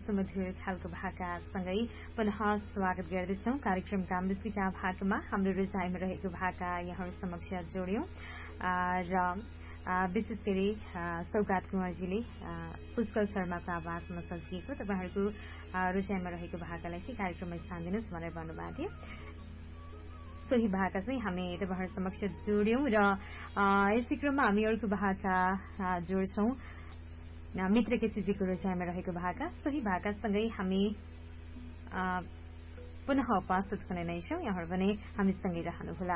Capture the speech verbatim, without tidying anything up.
सुमधुर खालको भाकासँगै पुनः स्वागत गर्दछौं। कार्यक्रमका मुस्किटा भागमा हाम्रो रोजाइमा रहेको भाका यहाँहरू समक्ष जोड्यौं र विशेष गरी सौगात कुँवरजीले पुष्कल शर्माको आवाजमा सजिएको तपाईहरूको रोजाइमा रहेको भाकालाई चाहिँ कार्यक्रममा स्थान दिनुहोस् भनेर भन्नुभएको थियो। सोही भाका चाहिँ हामी तपाईहरु समक्ष जोड्यौं र यसै क्रममा हामी अर्को भाका जोड्छौं। मित्र केसीजीको रोजाइमा रहेको भाका सोही भाकासँगै हामी पुनः उपस्थित हुने नै छौं। यहाँहरू पनि हामीसँगै रहनुहोला।